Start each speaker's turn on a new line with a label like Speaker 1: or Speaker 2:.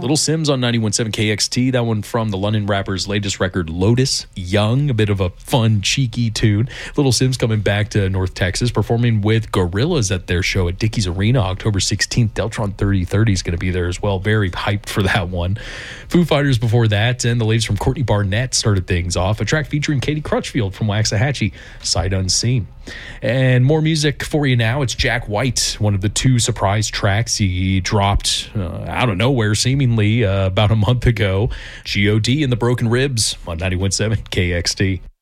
Speaker 1: Little Sims on 91.7 KXT. That one from the London Rappers' latest record, Lotus Young. A bit of a fun, cheeky tune. Little Sims coming back to North Texas, performing with Gorillaz at their show at Dickies Arena October 16th. Deltron 3030 is going to be there as well. Very hyped for that one. Foo Fighters before that, and the latest from Courtney Barnett started things off. A track featuring Katie Crutchfield from Waxahachie, Sight Unseen. And more music for you now. It's Jack White, one of the two surprise tracks he dropped out of nowhere, seemingly about a month ago. G.O.D. and the Broken Ribs on 91.7 KXT.